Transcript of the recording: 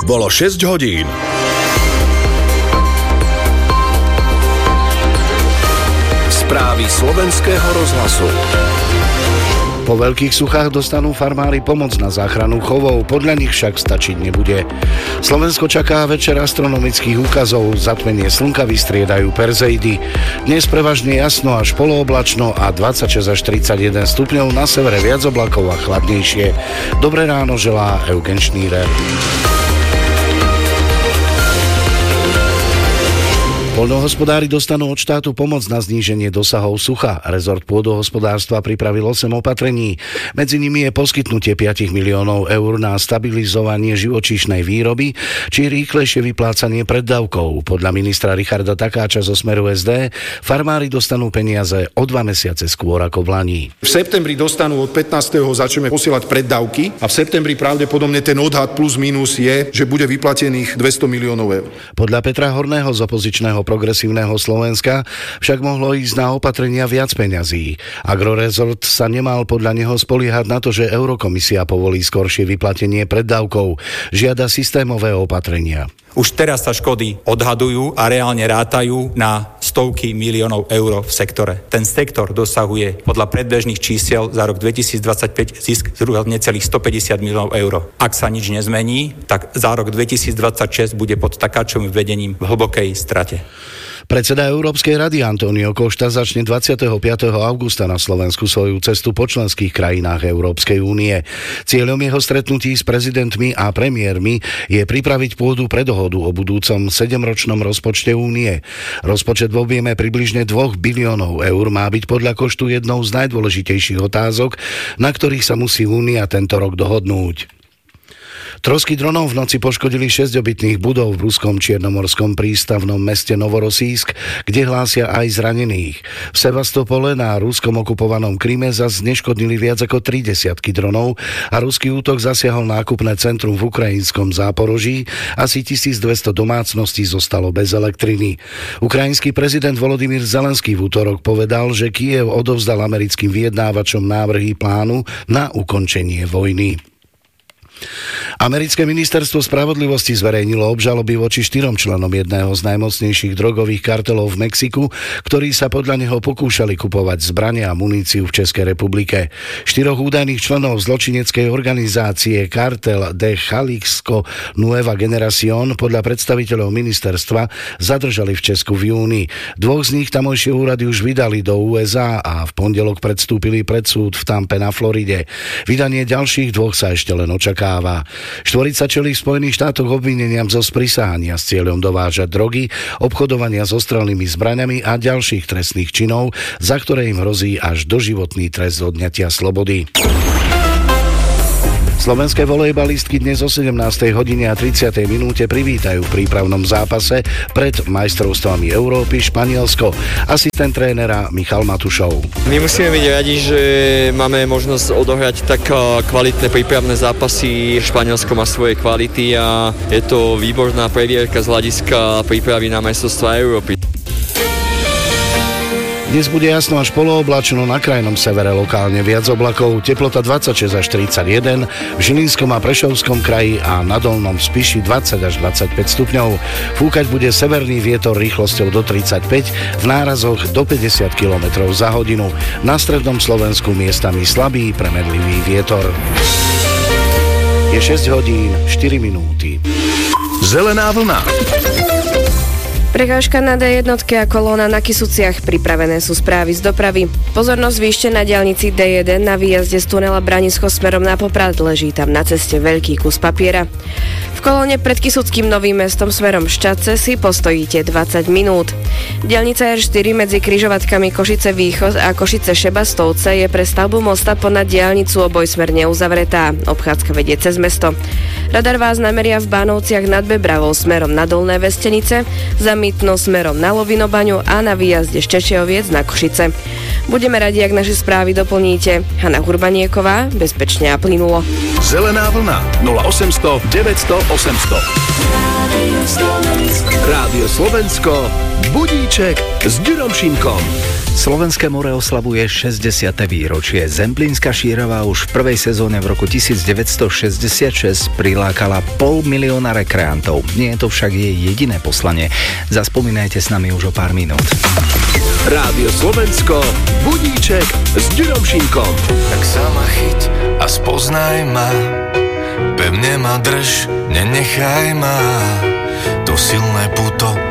Bolo 6 hodín. Správy slovenského rozhlasu. Po veľkých suchách dostanú farmári pomoc na záchranu chovov, podľa nich však stačiť nebude. Slovensko čaká večer astronomických úkazov, zatmenie slnka vystriedajú Perzeidy. Dnes prevažne jasno až polooblačno a 26 až 31 stupňov, na severe viac oblakov a chladnejšie. Dobré ráno želá Eugen Šnírer. Poľnohospodári dostanú od štátu pomoc na zníženie dosahov sucha. Rezort pôdohospodárstva pripravil 8 opatrení. Medzi nimi je poskytnutie 5 miliónov eur na stabilizovanie živočíšnej výroby či rýchlejšie vyplácanie preddavkov. Podľa ministra Richarda Takáča zo Smeru SD farmári dostanú peniaze o 2 mesiace skôr ako v lani. V septembri dostanú od 15. začneme posielať preddavky a v septembri pravdepodobne ten odhad plus minus je, že bude vyplatených 200 miliónov eur. Podľa Petra Horného z opozičného Progresívneho Slovenska však mohlo ísť na opatrenia viac peňazí. Agrorezort sa nemal podľa neho spoliehať na to, že Eurokomisia povolí skoršie vyplatenie preddavkov. Žiada systémové opatrenia. Už teraz sa škody odhadujú a reálne rátajú na stovky miliónov eur v sektore. Ten sektor dosahuje podľa predbežných čísiel za rok 2025 zisk zhruba necelých 150 miliónov eur. Ak sa nič nezmení, tak za rok 2026 bude pod Takáčovým vedením v hlbokej strate. Predseda Európskej rady António Costa začne 25. augusta na Slovensku svoju cestu po členských krajinách Európskej únie. Cieľom jeho stretnutí s prezidentmi a premiérmi je pripraviť pôdu pre dohodu o budúcom 7-ročnom rozpočte únie. Rozpočet v objeme približne 2 biliónov eur má byť podľa Coštu jednou z najdôležitejších otázok, na ktorých sa musí únia tento rok dohodnúť. Trosky dronov v noci poškodili 6 obytných budov v ruskom čiernomorskom prístavnom meste Novorosísk, kde hlásia aj zranených. V Sevastopole na ruskom okupovanom Kryme zas neškodnili viac ako 30 dronov a ruský útok zasiahol nákupné centrum v ukrajinskom Záporoží. Asi 1200 domácností zostalo bez elektriny. Ukrajinský prezident Volodymyr Zelenský v útorok povedal, že Kyjev odovzdal americkým vyjednávačom návrhy plánu na ukončenie vojny. Americké ministerstvo spravodlivosti zverejnilo obžaloby voči 4 členom jedného z najmocnejších drogových kartelov v Mexiku, ktorí sa podľa neho pokúšali kupovať zbrane a muníciu v Českej republike. 4 údajných členov zločineckej organizácie Cartel de Jalisco Nueva Generación podľa predstaviteľov ministerstva zadržali v Česku v júni. 2 z nich tamojšie úrady už vydali do USA a v pondelok predstúpili pred súd v Tampe na Floride. Vydanie ďalších 2 sa ešte len očakáva. Štvorica čelí v Spojených štátoch obvineniam zo sprisahania s cieľom dovážať drogy, obchodovania so strelnými zbraňami a ďalších trestných činov, za ktoré im hrozí až doživotný trest odňatia slobody. Slovenské volejbalistky dnes o 17:30 privítajú v prípravnom zápase pred majstrovstvami Európy Španielsko. Asistent trénera Michal Matušov. My musíme byť radi, že máme možnosť odohrať tak kvalitné prípravné zápasy. Španielsko má svoje kvality a je to výborná previerka z hľadiska prípravy na majstrovstvá Európy. Dnes bude jasno až polooblačno, na krajnom severe lokálne viac oblakov, teplota 26 až 31, v Žilinskom a Prešovskom kraji a na Dolnom Spiši 20 až 25 stupňov. Fúkať bude severný vietor rýchlosťou do 35, v nárazoch do 50 km za hodinu. Na strednom Slovensku miestami slabý premedlivý vietor. Je 6 hodín 4 minúty. Zelená vlna. Prekážka na D1 a kolóna na Kysuciach. Pripravené sú správy z dopravy. Pozornosť zvýšte na diaľnici D1 na výjazde z tunela Branisko smerom na Poprad. Leží tam na ceste veľký kus papiera. V kolóne pred Kysuckým Novým Mestom smerom Ščadce si postojíte 20 minút. Diaľnica R4 medzi križovatkami Košice Východ a Košice Šebastovce je pre stavbu mosta ponad diaľnicu obojsmerne uzavretá. Obchádzka vedie cez mesto. Radar vás nameria v Bánovciach nad Bebravou smerom na Dolné Vestenice, za Mýtno smerom na Lovinobaňu a na výjazde Štečejoviec na Košice. Budeme radi, ak naše správy doplníte. Hana Hurbanieková, bezpečne a plynulo. Zelená vlna 0800 900 800. Rádio Slovensko, budíček s Ďurom Šimkom. Slovenské more oslavuje 60. výročie. Zemplínska Šírava už v prvej sezóne v roku 1966 prilákala 500 000 rekreantov. Nie je to však jej jediné poslanie. Zaspomínajte s nami už o pár minút. Rádio Slovensko, budíček s Ďurom Šimkom. Tak sa ma chyť a spoznaj ma, pevne ma drž, nenechaj ma. To silné puto